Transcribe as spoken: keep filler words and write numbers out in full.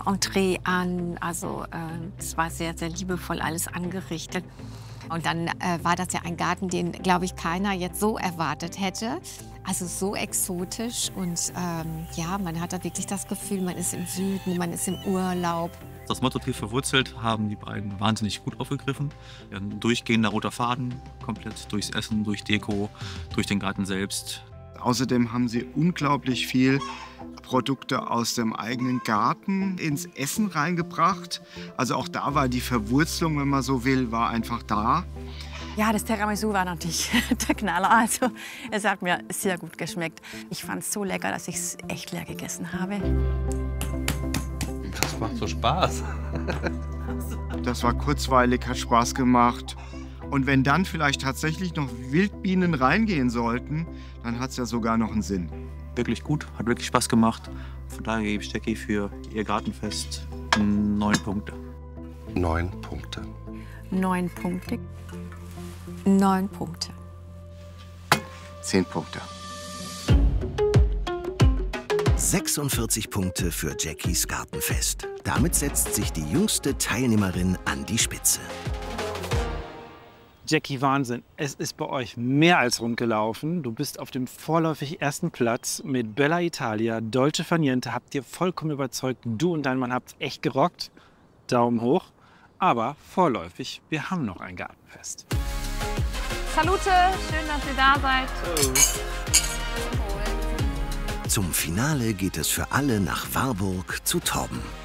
Entree an. Also äh, es war sehr, sehr liebevoll alles angerichtet. Und dann äh, war das ja ein Garten, den, glaube ich, keiner jetzt so erwartet hätte. Also so exotisch und ähm, ja, man hat da wirklich das Gefühl, man ist im Süden, man ist im Urlaub. Das Motto tief verwurzelt haben die beiden wahnsinnig gut aufgegriffen. Ein durchgehender roter Faden, komplett durchs Essen, durch Deko, durch den Garten selbst. Außerdem haben sie unglaublich viel Produkte aus dem eigenen Garten ins Essen reingebracht. Also auch da war die Verwurzelung, wenn man so will, war einfach da. Ja, das Tiramisu war natürlich der Knaller. Also, es hat mir sehr gut geschmeckt. Ich fand es so lecker, dass ich es echt leer gegessen habe. Das macht so Spaß. Das war kurzweilig, hat Spaß gemacht. Und wenn dann vielleicht tatsächlich noch Wildbienen reingehen sollten, dann hat es ja sogar noch einen Sinn. Wirklich gut, hat wirklich Spaß gemacht. Von daher gebe ich Jackie für ihr Gartenfest neun Punkte. Neun Punkte. Neun Punkte. Neun Punkte. Zehn Punkte. sechsundvierzig Punkte für Jackies Gartenfest. Damit setzt sich die jüngste Teilnehmerin an die Spitze. Jackie, Wahnsinn. Es ist bei euch mehr als rund gelaufen. Du bist auf dem vorläufig ersten Platz mit Bella Italia. Dolce Far Niente habt ihr vollkommen überzeugt. Du und dein Mann habt echt gerockt. Daumen hoch. Aber vorläufig, wir haben noch ein Gartenfest. Salute, schön, dass ihr da seid. Zum Finale geht es für alle nach Warburg zu Torben.